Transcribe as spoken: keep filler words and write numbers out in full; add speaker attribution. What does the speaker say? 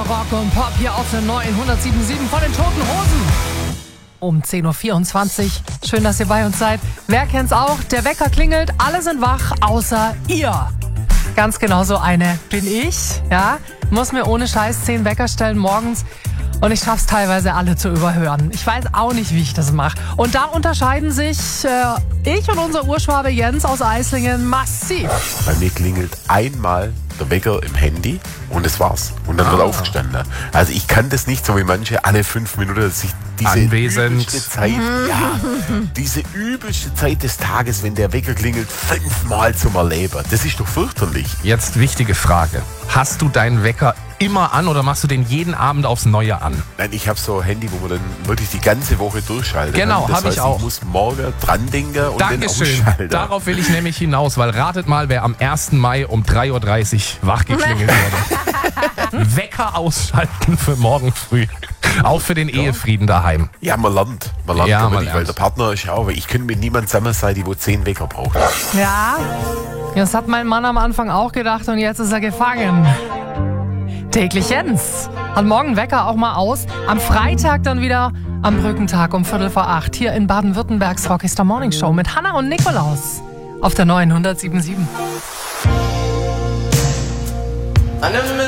Speaker 1: Rock und Pop hier auf der neuen hundertsieben Komma sieben von den Toten Hosen. Um zehn Uhr vierundzwanzig. Schön, dass ihr bei uns seid. Wer kennt's auch? Der Wecker klingelt, alle sind wach, außer ihr. Ganz genau so eine bin ich, ja. Muss mir ohne Scheiß zehn Wecker stellen morgens. Und ich schaff's teilweise alle zu überhören. Ich weiß auch nicht, wie ich das mache. Und da unterscheiden sich äh, ich und unser Urschwabe Jens aus Eislingen massiv.
Speaker 2: Bei mir klingelt einmal der Wecker im Handy und das war's. Und dann wird
Speaker 3: Ah.
Speaker 2: aufgestanden. Also ich kann das nicht so wie manche alle fünf Minuten sich diese
Speaker 3: Anwesend.
Speaker 2: übelste Zeit, ja, diese übelste Zeit des Tages, wenn der Wecker klingelt, fünfmal zum Erleben. Das ist doch fürchterlich.
Speaker 3: Jetzt wichtige Frage. Hast du deinen Wecker immer an oder machst du den jeden Abend aufs Neue an?
Speaker 2: Nein, ich habe so ein Handy, wo man dann wirklich die ganze Woche durchschaltet.
Speaker 3: Genau,
Speaker 2: das
Speaker 3: hab ich
Speaker 2: heißt,
Speaker 3: auch.
Speaker 2: Ich muss morgen dran denken und
Speaker 3: Dankeschön.
Speaker 2: dann ausschalten.
Speaker 3: Darauf will ich nämlich hinaus, weil ratet mal, wer am ersten Mai um drei Uhr dreißig wach geklingelt wurde. Wecker ausschalten für morgen früh. Auch für den Ehefrieden daheim.
Speaker 2: Ja, man lernt. Man lernt
Speaker 3: Ja, man
Speaker 2: wirklich, weil
Speaker 3: lernt.
Speaker 2: der Partner ist ja auch, weil ich könnte mit niemandem zusammen sein, die wo zehn Wecker braucht.
Speaker 1: Ja, das hat mein Mann am Anfang auch gedacht und jetzt ist er gefangen. Täglich Jens. Hat morgen Wecker auch mal aus. Am Freitag dann wieder am Brückentag um Viertel vor acht. Hier in Baden-Württembergs Rockstar Morning Show mit Hannah und Nikolaus. Auf der neuen hundertsieben Komma sieben.